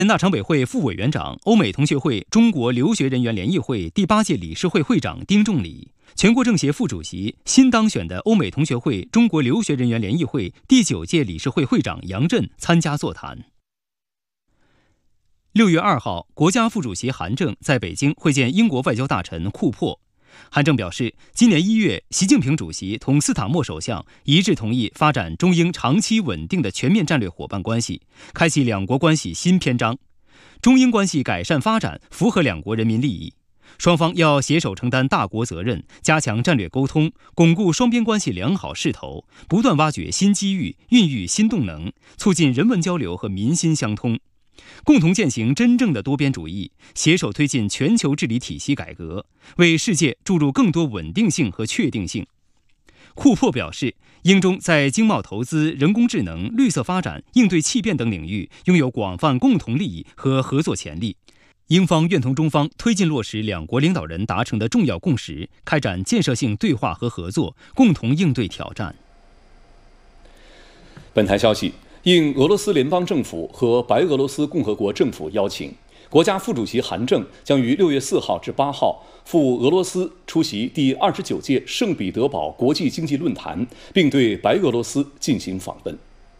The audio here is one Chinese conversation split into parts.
人大常委会副委员长、欧美同学会中国留学人员联谊会第8届理事会会长丁仲礼，全国政协副主席、新当选的欧美同学会中国留学人员联谊会第9届理事会会长杨震参加座谈。6月2号，国家副主席韩正在北京会见英国外交大臣库珀。韩正表示，今年1月，习近平主席同斯坦默首相一致同意发展中英长期稳定的全面战略伙伴关系，开启两国关系新篇章。中英关系改善发展符合两国人民利益，双方要携手承担大国责任，加强战略沟通，巩固双边关系良好势头，不断挖掘新机遇，孕育新动能，促进人文交流和民心相通，共同践行真正的多边主义，携手推进全球治理体系改革，为世界注入更多稳定性和确定性。库珀表示，英中在经贸投资、人工智能、绿色发展、应对气变等领域拥有广泛共同利益和合作潜力。英方愿同中方推进落实两国领导人达成的重要共识，开展建设性对话和合作，共同应对挑战。 本台消息，应俄罗斯联邦政府和白俄罗斯共和国政府邀请，国家副主席韩正将于6月4号至8号赴俄罗斯出席第29届圣彼得堡国际经济论坛，并对白俄罗斯进行访问。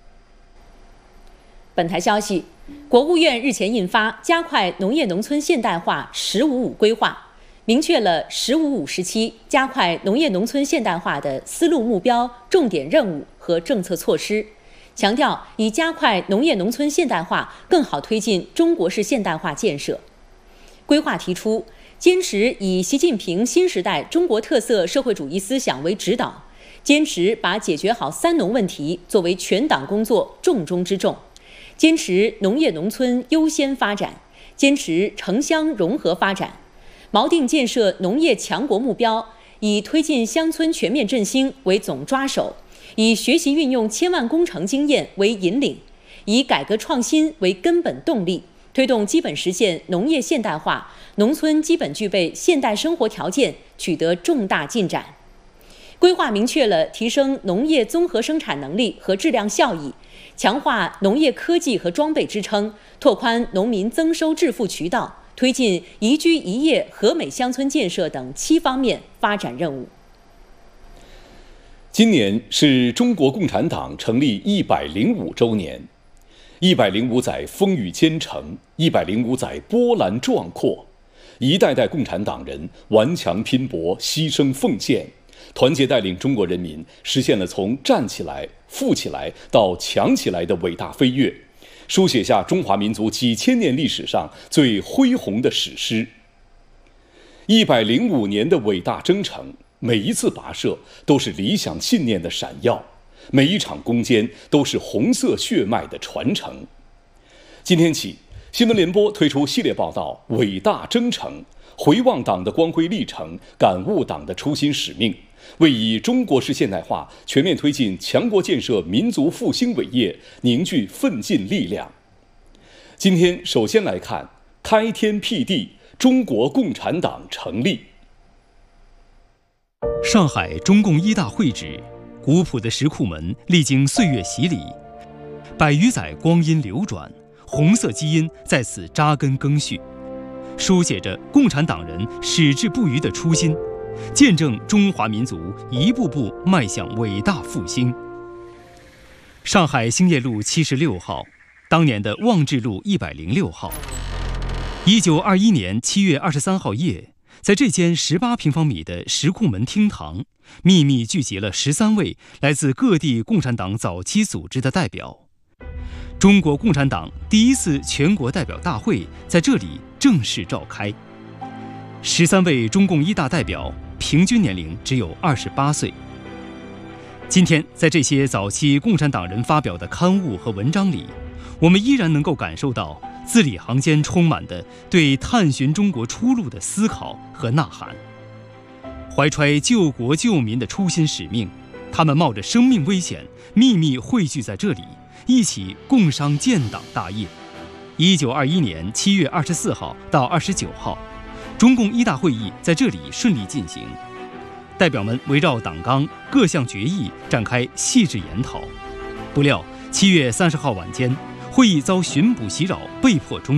本台消息，国务院日前印发《加快农业农村现代化“十五五”规划》，明确了“十五五”时期加快农业农村现代化的思路、目标、重点任务和政策措施，强调以加快农业农村现代化更好推进中国式现代化建设。规划提出，坚持以习近平新时代中国特色社会主义思想为指导，坚持把解决好3农问题作为全党工作重中之重，坚持农业农村优先发展，坚持城乡融合发展，锚定建设农业强国目标，以推进乡村全面振兴为总抓手，以学习运用千万工程经验为引领，以改革创新为根本动力，推动基本实现农业现代化，农村基本具备现代生活条件，取得重大进展。规划明确了提升农业综合生产能力和质量效益，强化农业科技和装备支撑，拓宽农民增收致富渠道，推进宜居宜业和美乡村建设等7方面发展任务。 今年是中国共产党成立105周年，105载风雨兼程，105载波澜壮阔，一代代共产党人顽强拼搏、牺牲奉献，团结带领中国人民实现了从站起来、富起来到强起来的伟大飞跃，书写下中华民族几千年历史上最恢宏的史诗。105年的伟大征程，每一次跋涉都是理想信念的闪耀，每一场攻坚都是红色血脉的传承。今天起，新闻联播推出系列报道《伟大征程》，回望党的光辉历程，感悟党的初心使命，为以中国式现代化全面推进强国建设民族复兴伟业凝聚奋进力量。今天首先来看开天辟地，中国共产党成立。 上海中共一大会址，古朴的石库门历经岁月洗礼，百余载光阴流转，红色基因在此扎根更续，书写着共产党人矢志不渝的初心，见证中华民族一步步迈向伟大复兴。上海兴业路76号，当年的望志路106号。1921年7月23号夜，在这间18平方米的石库门厅堂，秘密聚集了13位来自各地共产党早期组织的代表。中国共产党第1次全国代表大会在这里正式召开。13位中共一大代表平均年龄只有28岁。今天，在这些早期共产党人发表的刊物和文章里，我们依然能够感受到字里行间充满的对探寻中国出路的思考和呐喊。怀揣救国救民的初心使命，他们冒着生命危险，秘密汇聚在这里，一起共商建党大业。1921年7月24号到29号，中共一大会议在这里顺利进行，代表们围绕党纲各项决议展开细致研讨。不料7月30号晚间，会议遭巡捕袭扰，被迫终